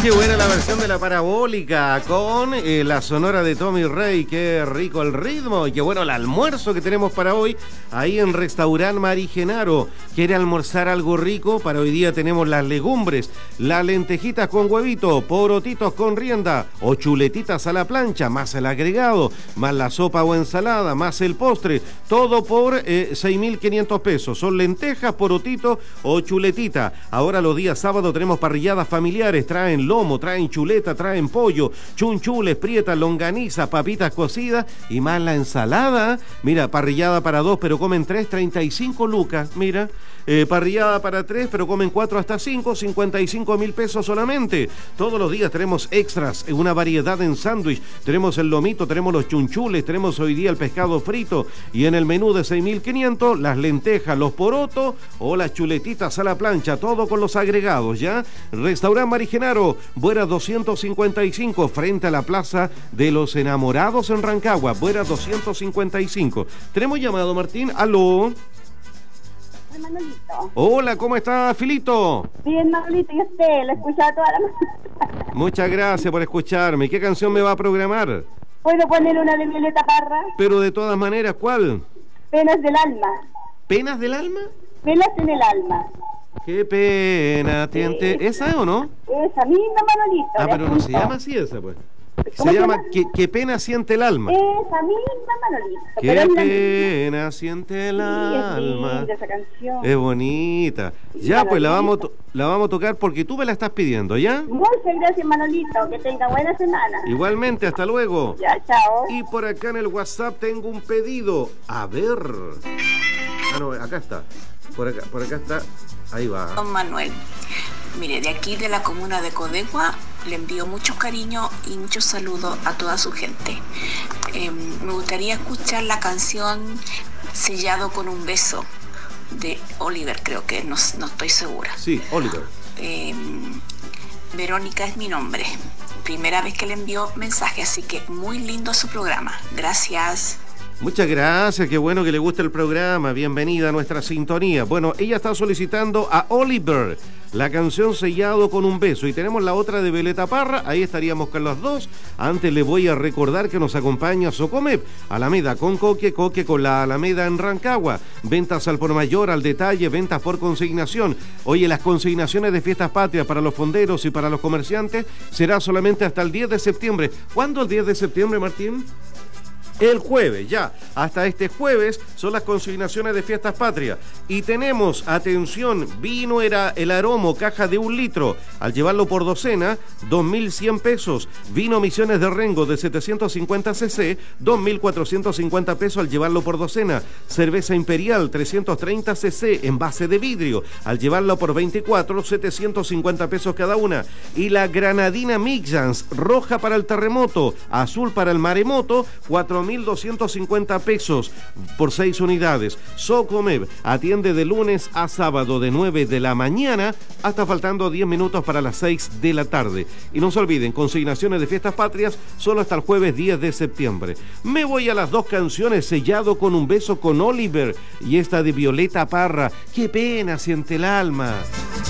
Qué buena la versión de la parabólica con la sonora de Tommy Rey. Qué rico el ritmo y qué bueno el almuerzo que tenemos para hoy ahí en Restaurant Mari Genaro. ¿Quiere almorzar algo rico? Para hoy día tenemos las legumbres, las lentejitas con huevito, porotitos con rienda o chuletitas a la plancha, más el agregado, más la sopa o ensalada, más el postre. Todo por 6.500 pesos. Son lentejas, porotitos o chuletita. Ahora los días sábados tenemos parrilladas familiares. Traen lomo, traen chuleta, traen pollo, chunchules, prietas, longaniza, papitas cocidas y más la ensalada. Mira, parrillada para dos, pero comen tres, 35 lucas. Mira, parrillada para tres, pero comen 4 hasta 5, 55.000 pesos solamente. Todos los días tenemos extras, una variedad en sándwich. Tenemos el lomito, tenemos los chunchules, tenemos hoy día el pescado frito y en el menú de 6.500 las lentejas, los porotos o las chuletitas a la plancha, todo con los agregados, ¿ya? Restaurant Mari Genaro, Bueras 255, frente a la Plaza de los Enamorados en Rancagua, Bueras 255. ¿Tenemos llamado, Martín? ¿Aló? Manolito. Hola, ¿cómo está, Filito? Bien, Manolito, y usted, lo he escuchado toda la mañana. Muchas gracias por escucharme. ¿Qué canción me va a programar? ¿Puedo poner una de Violeta Parra? Pero de todas maneras, ¿cuál? Penas del alma. ¿Penas del alma? Penas en el alma. Qué pena, tiente. ¿Esa o no? Esa misma, Manolito. Ah, pero no se apunto. llama así esa, pues. Se llama ¿Qué pena siente el alma? Esa misma, Manolito. Qué pena siente el alma. Es linda esa canción. Es bonita. Ya, pues la vamos a tocar porque tú me la estás pidiendo, ¿ya? Muchas gracias, Manolito. Que tenga buena semana. Igualmente, hasta luego. Ya, chao. Y por acá en el WhatsApp tengo un pedido. A ver. Ah, no, acá está. Por acá está. Ahí va. Don Manuel, mire, de aquí de la comuna de Codegua le envío mucho cariño y muchos saludos a toda su gente. Me gustaría escuchar la canción Sellado con un beso de Oliver, creo que, no estoy segura. Sí, Oliver. Verónica es mi nombre. Primera vez que le envío mensaje, así que muy lindo su programa. Gracias. Muchas gracias, qué bueno que le guste el programa, bienvenida a nuestra sintonía. Bueno, ella está solicitando a Oliver la canción Sellado con un beso y tenemos la otra de Violeta Parra, ahí estaríamos con las dos. Antes le voy a recordar que nos acompaña Socomep, Alameda con Coque con la Alameda en Rancagua, ventas al por mayor, al detalle, ventas por consignación. Oye, las consignaciones de Fiestas Patrias para los fonderos y para los comerciantes será solamente hasta el 10 de septiembre. ¿Cuándo el 10 de septiembre, Martín? El jueves, ya, hasta este jueves son las consignaciones de Fiestas Patrias. Y tenemos, atención, vino era el aromo, caja de 1 litro. Al llevarlo por docena, 2.100 pesos. Vino Misiones de Rengo de 750 cc, 2.450 pesos al llevarlo por docena. Cerveza Imperial, 330 cc, envase de vidrio. Al llevarlo por 24, 750 pesos cada una. Y la Granadina Mixans, roja para el terremoto, azul para el maremoto, 4.250 pesos por 6 unidades. Socomev atiende de lunes a sábado de 9 de la mañana hasta faltando 10 minutos para las 6 de la tarde. Y no se olviden, consignaciones de Fiestas Patrias solo hasta el jueves 10 de septiembre. Me voy a las dos canciones, Sellado con un beso con Oliver y esta de Violeta Parra, Qué pena siente el alma.